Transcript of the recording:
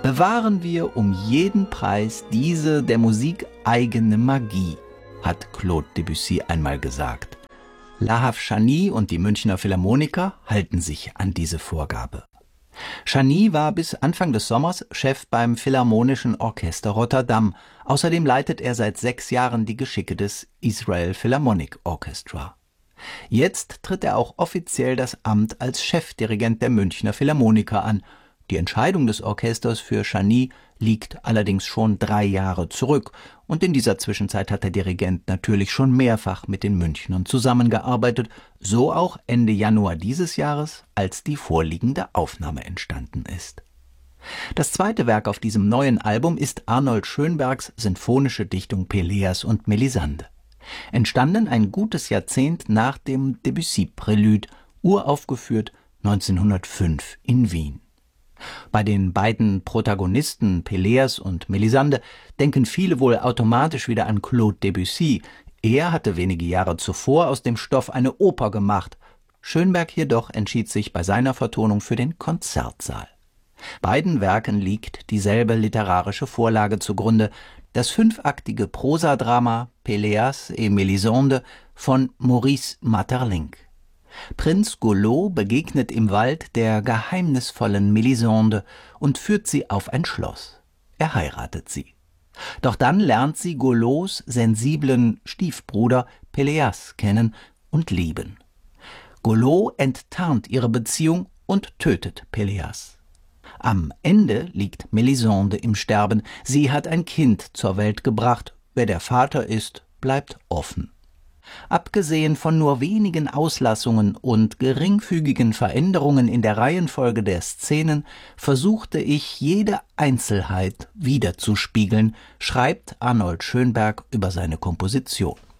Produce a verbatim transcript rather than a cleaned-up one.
Bewahren wir um jeden Preis diese der Musik eigene Magie, hat Claude Debussy einmal gesagt. La Havre Chani und die Münchner Philharmoniker halten sich an diese Vorgabe. Chani war bis Anfang des Sommers Chef beim Philharmonischen Orchester Rotterdam. Außerdem leitet er seit sechs Jahren die Geschicke des Israel Philharmonic Orchestra. Jetzt tritt er auch offiziell das Amt als Chefdirigent der Münchner Philharmoniker an. Die Entscheidung des Orchesters für Chani liegt allerdings schon drei Jahre zurück, und in dieser Zwischenzeit hat der Dirigent natürlich schon mehrfach mit den Münchnern zusammengearbeitet, so auch Ende Januar dieses Jahres, als die vorliegende Aufnahme entstanden ist. Das zweite Werk auf diesem neuen Album ist Arnold Schönbergs sinfonische Dichtung Peleas und Melisande. Entstanden ein gutes Jahrzehnt nach dem Debussy-Prälude, uraufgeführt neunzehnhundertfünf in Wien. Bei den beiden Protagonisten Peleas und Melisande denken viele wohl automatisch wieder an Claude Debussy. Er hatte wenige Jahre zuvor aus dem Stoff eine Oper gemacht. Schönberg jedoch entschied sich bei seiner Vertonung für den Konzertsaal. Beiden Werken liegt dieselbe literarische Vorlage zugrunde, das fünfaktige Prosadrama Peleas et Mélisande von Maurice Maeterlinck. Prinz Golot begegnet im Wald der geheimnisvollen Melisande und führt sie auf ein Schloss. Er heiratet sie. Doch dann lernt sie Golots sensiblen Stiefbruder Peleas kennen und lieben. Golot enttarnt ihre Beziehung und tötet Peleas. Am Ende liegt Melisande im Sterben. Sie hat ein Kind zur Welt gebracht. Wer der Vater ist, bleibt offen. Abgesehen von nur wenigen Auslassungen und geringfügigen Veränderungen in der Reihenfolge der Szenen versuchte ich, jede Einzelheit wiederzuspiegeln, schreibt Arnold Schönberg über seine Komposition.